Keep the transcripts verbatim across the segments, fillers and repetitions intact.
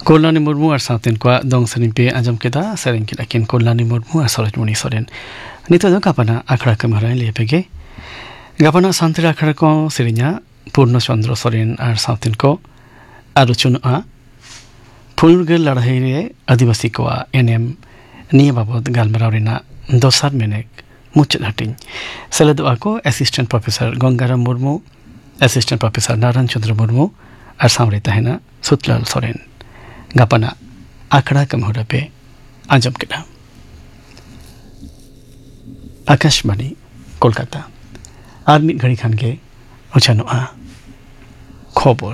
Kolani Murmu ar sautin kwa dong sanin pe ajam kita sering kita kin Kolani Murmu ar Soraj Muni Soren. Nito do kapana akhara kemarin lepege. Gapana santri akhara ko serinya Purno Chandra Soren ar sautin ko aluchun a Pulgel ladhai re adivasi ko N M niya babod galmarau rena dosar menek muchit hating. Selado ako assistant professor Gangaram Murmu, assistant professor Naran Chandra Murmu ar samre tahena Sutlal Soren. Gapana akhara kamhura pe ajam kita. Akashbani Kolkata. Ar mid ghari khan ge ochanoa khobor.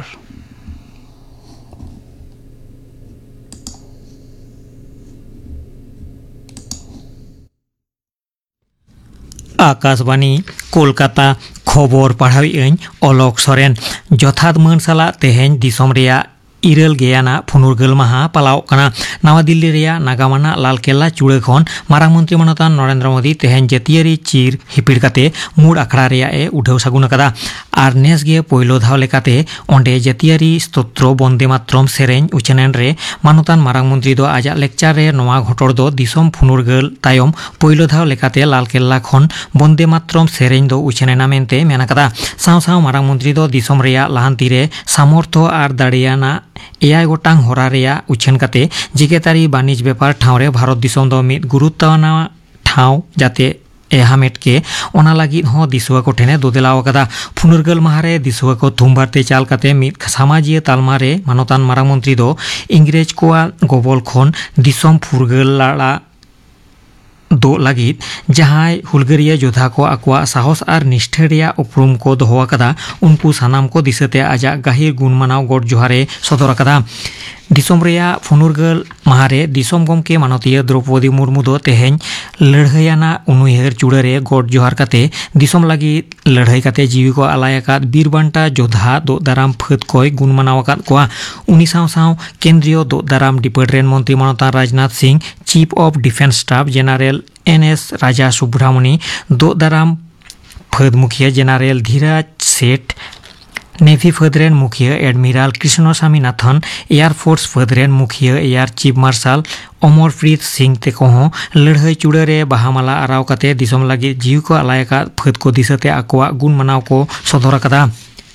Akashvani Kolkata खबर पढ़ावी अं अलक सोरेन जथात मन साला तेहेन दिसम रेया इरल गेयाना फुनुरगल माहा पालाव कना नवा दिल्ली रेया नागामाना लालकेला चूड़े खन मारांग मंत्री मनोतान नरेंद्र मोदी तेहेन जतियारी चीर हिपिड़ काते मूड अखड़ा रेया ए उठाव सागुन कदा आर नेस गे पोइलो धाव लेकाते ओंडे जतियारी स्तोत्र बंदे मातरम सेरेन उचेनेन रे मनोतान मारांग मंत्री दो आजा लेक्चार रे नवा घटोर दो दिसम फुनुरगल तायम पोइलो धाव लेकाते लालकेला खन बंदे मातरम सेरेन दो उचेनेना मेनते मेना कदा साव साव मारांग मंत्री दो दिसम रेया लाहांती रे सामर्थ्य आर दाड़ियाना एआई गोटांग होरा रेया उछेन काते जिगेतारी बानिज बेपार ठावरे भारत दिसम दो मिद गुरुत्वाना ठाव जाते ए हामेट के ओना लागिद हो दिसुआ को ठेने दोदेलाव कदा फुनुरगल माहारे दिसुआ को थुमबारते चाल काते मिद सामाजिक तालमारे मानोतान मारांग मंत्री दो इंग्रेज कोआ गोबल खन दिसम फुरगल लाड़ा दो लागिद जहां हुलगरिया योद्धा को आकवा साहस और निष्ठा रेया उपरुम को दोहो कदा उनको सानाम को दिसते आजा गाहिर गुण मानाव गोड जोहारे सदर कदा दिसम रेया फुनुरगल माहारे दिसम गमके मानतीय द्रौपदी मुर्मू दो तेहेन लड़हैयाना उनुयहर चूड़े गोड जोहार काते दिसम लागी लड़है काते जीवी को आलायाकात बीरबांटा योद्धा दो दाराम फत कोय गुण मानावकात कोआ उनी साव साव केंद्रीय दो दाराम डिपार्टमेंट मंत्री मनोता Rajnath Singh chief of defence staff general N S राजा सुब्रमणी दो दाराम फद मुखिया जनरल धीराज सेठ नेवी फदरेन मुखिया एडमिरल कृष्ण स्वामीनाथन एयरफोर्स फदरेन मुखिया air chief marshal Amarpreet Singh तेको लड़है चूड़े रे बाहामाला आराव काते दिसम लागी जीव को आलायका फद को दिसते आकवा गुण मानाव को सदर कदा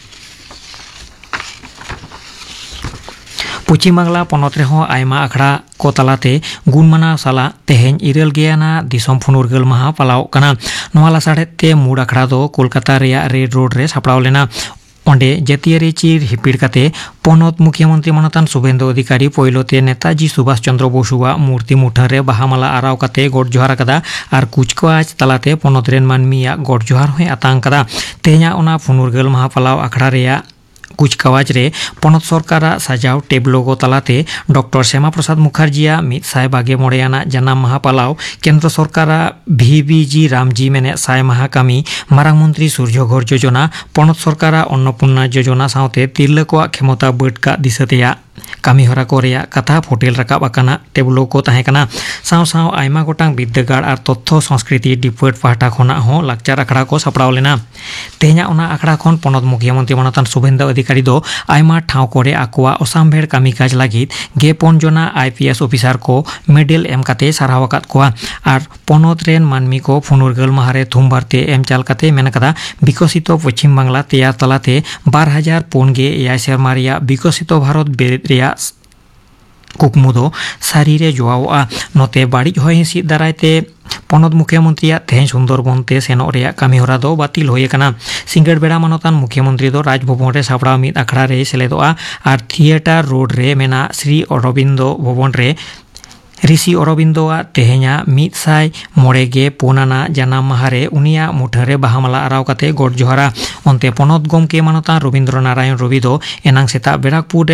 पश्चिम बांगला पनत रेहो आयमा आखड़ा को तलाते गुण मानाव साला तेहेन इरल गेयाना दिसम फुनुरगल माहा पालाव कना नवा लासाड़ेते मूड आखड़ा दो कोलकाता रेया रेड रोड रे सापड़ाव लेना ओंडे जतियारी चीर हिपिड़ काते पनत मुख्यमंत्री मनोतान शुभेंदु अधिकारी पोइलोते नेताजी सुभाष चंद्र बोसुआ मूर्ति मुठन रे बाहामाला आराव काते गोड जोहार कदा आर कुचकावाज तलाते पनत रेन मानमिया गोड जोहार होय आतांग कदा तेहना ओना फुनुरगल माहा पालाव आखड़ा रेया कुचकावाज रे पनत सरकारा साजाव टेबलो को तलाते डॉक्टर श्यामा प्रसाद मुखार्जिया मिद साय बागे मोड़ेयाना जनाम माहा पालाव केंद्र सरकारा भिबिजी रामजी मेने साय माहा कामी मारांग मंत्री सूर्य घर योजना पनत सरकारा अन्नपूर्णा योजना सावते तिरला को क्षमता बटका दिसतेया कामी हरा को रेया कथा फोटेल रकाब आकाना टेबलो को ताहेकाना साव साव आयमा गोटांग विद्यागार और तथ्य संस्कृति डिपार्ट पाहटा खना हो लाकचार आखड़ा को सापड़ाव लेना तेहना ओना आखड़ा खन पनत मुख्यमंत्री मनोतान शुभेंदु अधिकारी दो आयमा ठाव कोरे आकवा असामभेर कामी काज लागिद गेपन जना आईपीएस ऑफिसर को मेडल एम काते साराव आकाद कोआ और पनत रेन मानमी को फुनुरगल माहारे थुमबारते एम चाल काते मेन कदा विकसित पश्चिम बांगला तैयार तलाते बार हजार पुन गे एयाय सेरमा रेया विकसित भारत बेरेद रेया कुकमु दो सारी रे जोआवा नोते बाड़ी होय हिंसी दारायते पनत मुख्यमंत्री तेहेन सुंदरबन ते सेनो रेया कामी होरा दो बातिल होय कना सिंगड़ बेड़ा मनोतान मुख्यमंत्री दो राजभवन रे सापड़ा मिद आखड़ा रे सेलेदोआ आर थिएटर रोड रे मेना श्री अरविंदो भवन रे ऋषि अरविंदोआ तेहेना मिद साय मोड़ेगे पुनाना जानाम माहारे उनिया मुठरे बाहामाला आराव काते गोड जोहारा ओंते पनत गमके मानोतान रवींद्र नारायण रवि दो एनांग सेता बेराकपुर